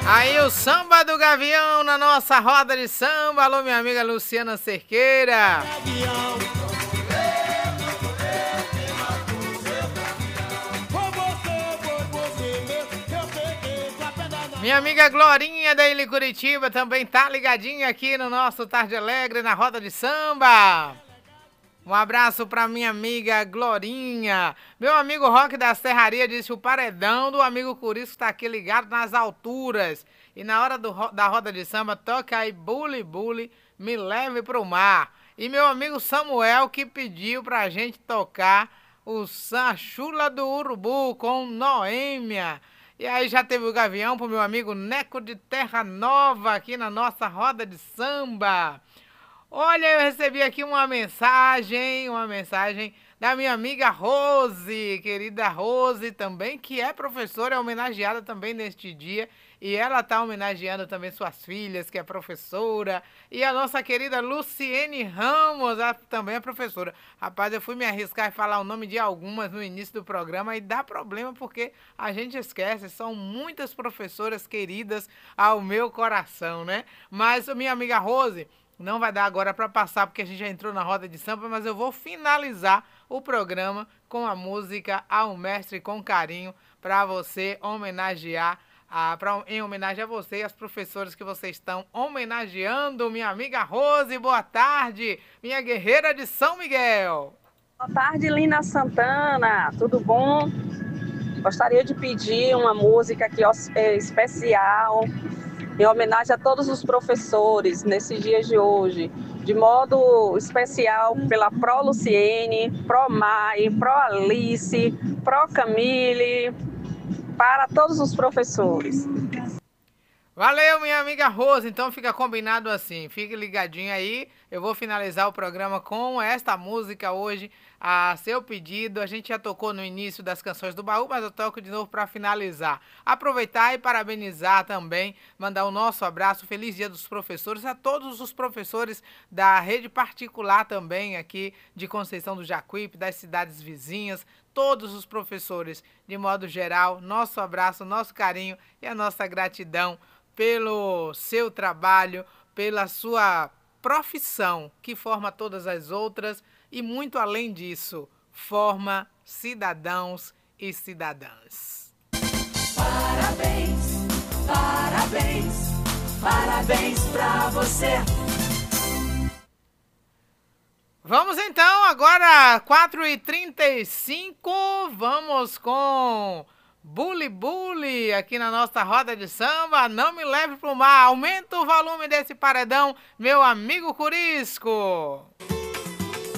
Aí o samba do Gavião na nossa roda de samba. Alô, minha amiga Luciana Cerqueira. Minha amiga Glorinha da Ilha Curitiba também tá ligadinha aqui no nosso Tarde Alegre na roda de samba. Um abraço pra minha amiga Glorinha. Meu amigo Roque da Serraria disse: o paredão do amigo Curisco tá aqui ligado nas alturas. E na hora da roda de samba, toca aí Bule Bule, me leve pro mar. E meu amigo Samuel que pediu pra gente tocar o Sanchula do Urubu com Noêmia. E aí já teve o Gavião pro meu amigo Neco de Terra Nova aqui na nossa roda de samba. Olha, eu recebi aqui uma mensagem da minha amiga Rose, querida Rose também, que é professora, é homenageada também neste dia. E ela está homenageando também suas filhas, que é professora. E a nossa querida Luciene Ramos, ela também é professora. Rapaz, eu fui me arriscar e falar o nome de algumas no início do programa e dá problema porque a gente esquece. São muitas professoras queridas ao meu coração, né? Mas minha amiga Rose, não vai dar agora para passar porque a gente já entrou na roda de samba, mas eu vou finalizar o programa com a música Ao Mestre com Carinho para você homenagear, em homenagem a você e as professoras que vocês estão homenageando. Minha amiga Rose, boa tarde, minha guerreira de São Miguel. Boa tarde, Lina Santana, tudo bom? Gostaria de pedir uma música aqui especial, em homenagem a todos os professores nesses dias de hoje, de modo especial pela Pro Luciene, Pro Mai, Pro Alice, Pro Camille, para todos os professores. Valeu, minha amiga Rose. Então fica combinado assim, fique ligadinho aí. Eu vou finalizar o programa com esta música hoje, a seu pedido. A gente já tocou no início das canções do baú, mas eu toco de novo para finalizar. Aproveitar e parabenizar também, mandar o nosso abraço, feliz dia dos professores, a todos os professores da rede particular também aqui de Conceição do Jacuípe, das cidades vizinhas, todos os professores, de modo geral, nosso abraço, nosso carinho e a nossa gratidão pelo seu trabalho, pela sua profissão, que forma todas as outras e, muito além disso, forma cidadãos e cidadãs. Parabéns, parabéns, parabéns pra você. Vamos então, agora 4h35, vamos com Bule Bule aqui na nossa roda de samba. Não me leve pro mar, aumenta o volume desse paredão, meu amigo Curisco.